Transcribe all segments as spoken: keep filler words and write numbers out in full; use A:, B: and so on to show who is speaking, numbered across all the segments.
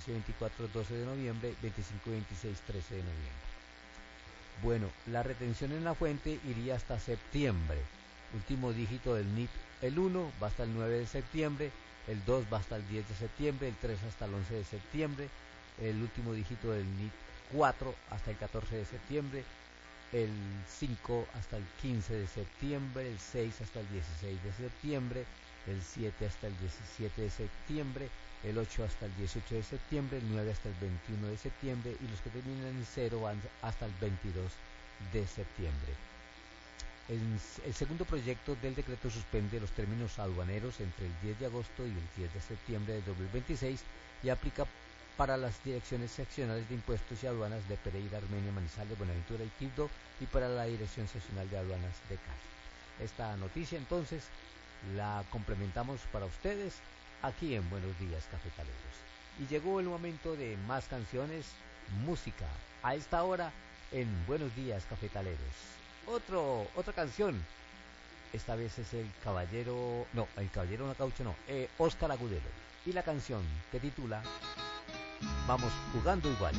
A: trece, veinticuatro, doce de noviembre, veinticinco, veintiséis, trece de noviembre. Bueno, la retención en la fuente iría hasta septiembre. Último dígito del N I P, el uno va hasta el nueve de septiembre, el dos va hasta el diez de septiembre, el tres hasta el once de septiembre, el último dígito del N I P cuatro hasta el catorce de septiembre, el cinco hasta el quince de septiembre, el seis hasta el dieciséis de septiembre, el siete hasta el diecisiete de septiembre, el ocho hasta el dieciocho de septiembre, el nueve hasta el veintiuno de septiembre y los que terminan en cero van hasta el veintidós de septiembre. El, el segundo proyecto del decreto suspende los términos aduaneros entre el diez de agosto y el diez de septiembre de dos mil veintiséis y aplica para las direcciones seccionales de impuestos y aduanas de Pereira, Armenia, Manizales, Buenaventura y Quibdó y para la Dirección Seccional de Aduanas de Cali. Esta noticia entonces la complementamos para ustedes aquí en Buenos Días Cafetaleros. Y llegó el momento de más canciones, música, a esta hora en Buenos Días Cafetaleros. Otro, otra canción, esta vez es el caballero, no, el caballero no caucho no, eh, Óscar Agudelo. Y la canción que titula Vamos jugando iguales.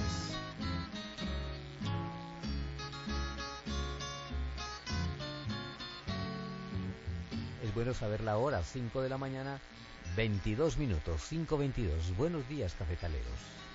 A: Es bueno saber la hora, cinco de la mañana, veintidós minutos, cinco veintidós. Buenos días, cafetaleros.